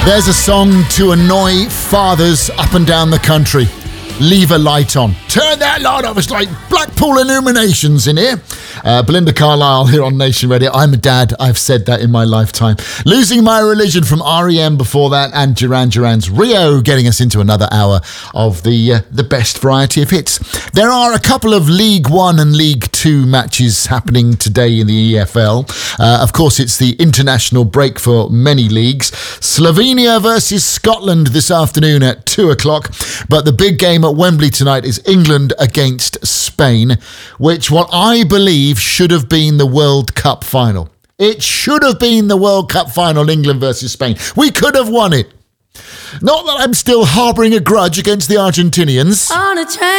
There's a song to annoy fathers up and down the country. Leave a light on. Turn that light off. It's like Blackpool Illuminations in here. Belinda Carlisle here on Nation Radio. I'm a dad. I've said that in my lifetime. Losing My Religion from R.E.M. before that, and Duran Duran's Rio, getting us into another hour of the best variety of hits. There are a couple of League One and League Two matches happening today in the EFL. Of course, it's the international break for many leagues. Slovenia versus Scotland this afternoon at 2 o'clock. But the big game at Wembley tonight is England against Spain, which what I believe should have been the World Cup final. It should have been the World Cup final, England versus Spain. We could have won it. Not that I'm still harbouring a grudge against the Argentinians. On a train.